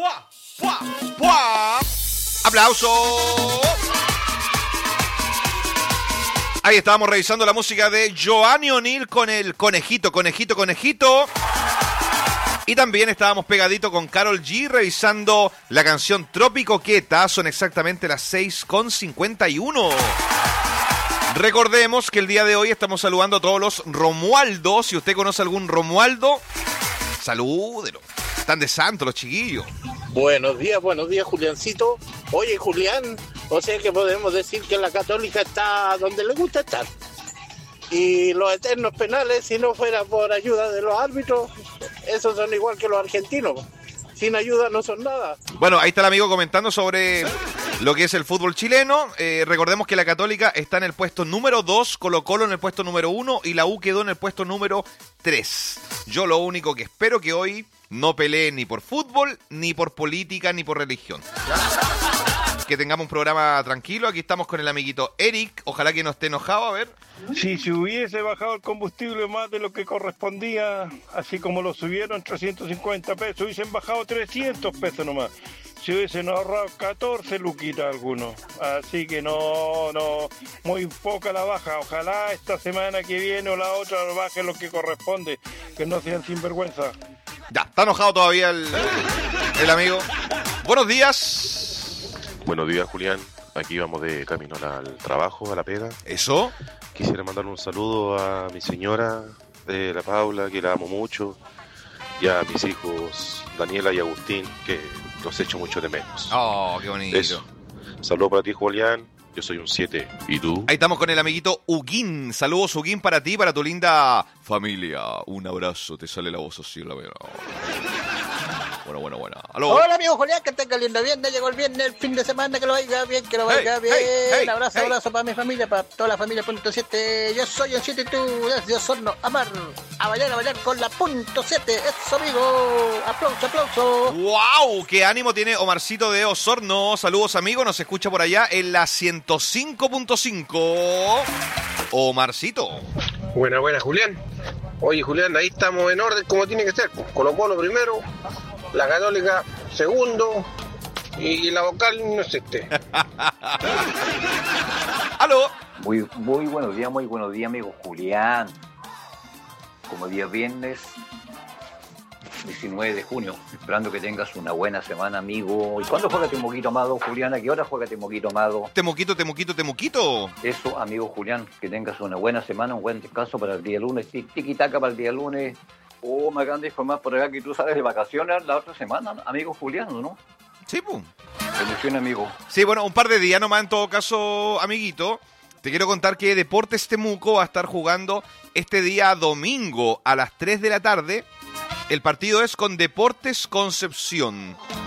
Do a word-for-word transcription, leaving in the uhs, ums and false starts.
¡Pua! ¡Pua! ¡Pua! ¡Aplauso! Ahí estábamos revisando la música de Joanny O'Neill con el conejito, conejito, conejito. Y también estábamos pegadito con Karol G revisando la canción Trópico Quieta. Son exactamente las seis con cincuenta y uno. Recordemos que el día de hoy estamos saludando a todos los Romualdos. Si usted conoce algún Romualdo, salúdelo. Están de santo los chiquillos. Buenos días, buenos días, Juliancito. Oye, Julián, o sea que podemos decir que la Católica está donde le gusta estar. Y los eternos penales, si no fuera por ayuda de los árbitros, esos son igual que los argentinos. Sin ayuda no son nada. Bueno, ahí está el amigo comentando sobre lo que es el fútbol chileno. Eh, recordemos que la Católica está en el puesto número dos, Colo Colo en el puesto número uno y la U quedó en el puesto número tres. Yo lo único que espero que hoy no peleen ni por fútbol, ni por política, ni por religión. ¿Ya? Que tengamos un programa tranquilo. Aquí estamos con el amiguito Eric. Ojalá que no esté enojado, a ver. Si se hubiese bajado el combustible más de lo que correspondía, así como lo subieron trescientos cincuenta pesos, hubiesen bajado trescientos pesos nomás. Se hubiesen ahorrado catorce luquitas algunos. Así que no, no, muy poca la baja. Ojalá esta semana que viene o la otra baje lo que corresponde, que no sean sinvergüenza. Ya, está enojado todavía el, el amigo. Buenos días. Buenos días, Julián. Aquí vamos de camino al trabajo, a la pega. ¿Eso? Quisiera mandarle un saludo a mi señora, de la Paula, que la amo mucho, y a mis hijos Daniela y Agustín, que los echo mucho de menos. Oh, qué bonito. Eso. Saludos para ti, Julián. Yo soy un siete. ¿Y tú? Ahí estamos con el amiguito Huguín. Saludos, Huguín, para ti, para tu linda familia. Un abrazo. Te sale la voz así, la verdad. Bueno, bueno, bueno. ¿Aló? Hola, amigo Julián, que tenga lindo viernes. Llegó el viernes, el fin de semana, que lo vaya bien, que lo vaya hey, bien. Hey, hey, abrazo, hey. abrazo para mi familia, para toda la familia punto siete. Yo soy el siete y tú, desde Osorno, amar, a bailar, a bailar con la punto siete. Eso, amigo. Aplauso, aplauso. ¡Wow! ¡Qué ánimo tiene Omarcito de Osorno! Saludos, amigo. Nos escucha por allá en la ciento cinco punto cinco. Omarcito. Buena, buena, Julián. Oye, Julián, ahí estamos en orden como tiene que ser. Colo Colo primero, la Católica segundo y la vocal no existe. ¡Aló! Muy, muy buenos días, muy buenos días, amigo Julián. Como día viernes, diecinueve de junio. Esperando que tengas una buena semana, amigo. ¿Y cuándo juega Temuquito Amado, Julián? ¿A qué hora juega Temuquito Amado? Temuquito, Temuquito, Temuquito. Eso, amigo Julián, que tengas una buena semana, un buen descanso para el día lunes. Tiki-taka para el día lunes. Oh, me acaban de informar por acá que tú sales de vacaciones la otra semana, amigo Julián, ¿no? Sí, pum. Bendiciones, amigo. Sí, bueno, un par de días nomás en todo caso, amiguito. Te quiero contar que Deportes Temuco va a estar jugando este día domingo a las tres de la tarde. El partido es con Deportes Concepción.